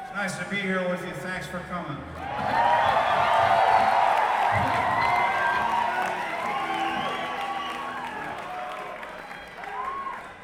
Nice to be here with you. Thanks for coming.